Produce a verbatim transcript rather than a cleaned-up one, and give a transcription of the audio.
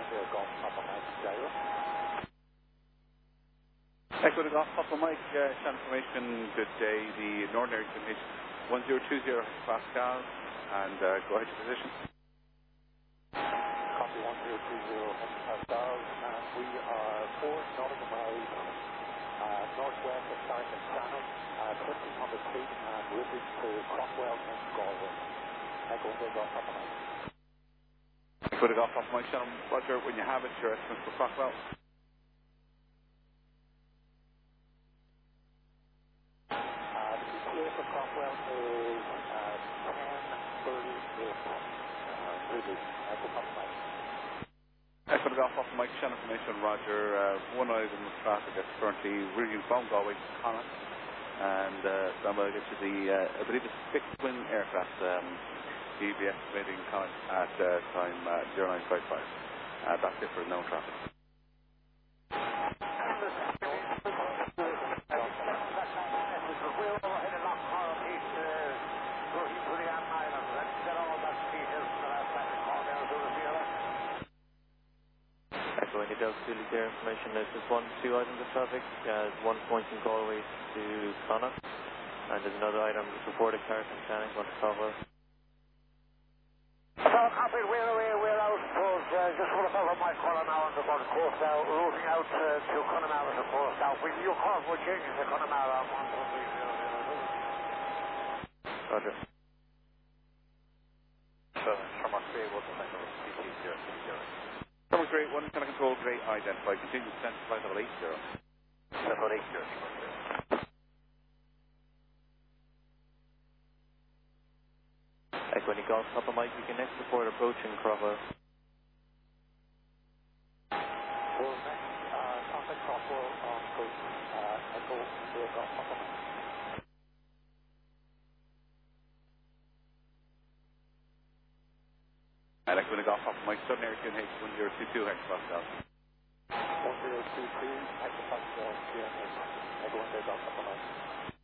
Here, Golf Papa Mike, Gyro. Echo to Golf Papa Mike, uh, information, good day. The Northern Area Commission one zero two zero Pascal, and uh, go ahead to position. Copy one zero two zero Pascal, and we are four nautical miles uh, northwest of Sergeant Shannon, uh, fifteen hundred feet, and routed to Crockwell in Galway. Echo to Golf Papa Mike. Echo to Golf Papa Mike, Shannon, Roger, when you have it, your estimate for Crockwell. For Crockwell is uh, ten thirty-eight. Uh, really, Echo Papa Mike. Echo to Golf Papa Mike, Shannon information, Roger. Uh, one item of traffic that's currently routing from Galway to Connacht, and uh, I'm going to get to the, uh, I believe it's fixed wing aircraft. Um, D B estimating Connacht at uh, time uh, zero nine five five. Uh, that's it for known traffic. Echoing the Delta Zulu Care information, there's just one, two items of traffic. Uh, one point in Galway to Connacht, and there's another item that's reported Carrick and Shannon going to Crockwell. So, copied, we're away, we're out, towards, uh, just want to follow my caller now on the border course now, routing out uh, to Connemara to course now. We, your call will change to Connemara on one two three zero zero. Roger. So, Sherlock Bay, what's the number? C T zero six zero. Number grade one, kind of control, grade identified, continue to send flight level eight zero. Level eight zero. Echo any Golf Papa Mike, you can next report approaching Crockwell. We'll next uh, contact Crockwell on coast uh, Echo to Golf Papa Mike. And Echo to Golf Papa Mike, Southern Area Q N H one zero two two hectopascal. one zero two two hectopascal Q N H. Echo to Golf Papa Mike.